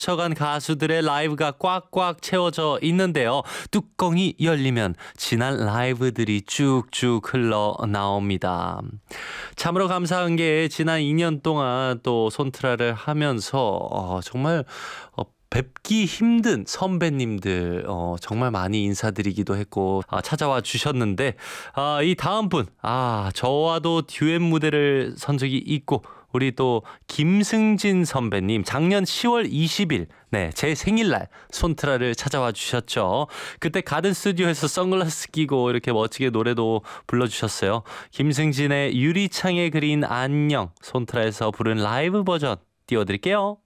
쳐간 가수들의 라이브가 꽉꽉 채워져 있는데요. 뚜껑이 열리면 지난 라이브들이 쭉쭉 흘러나옵니다. 참으로 감사한 게 지난 2년 동안 또 손트라를 하면서 정말 뵙기 힘든 선배님들 정말 많이 인사드리기도 했고 찾아와 주셨는데 이 다음 분 저와도 듀엣 무대를 선 적이 있고 우리 또 김승진 선배님 작년 10월 20일 제 생일날 손트라를 찾아와 주셨죠. 그때 가든 스튜디오에서 선글라스 끼고 이렇게 멋지게 노래도 불러주셨어요. 김승진의 유리창에 그린 안녕 손트라에서 부른 라이브 버전 띄워드릴게요.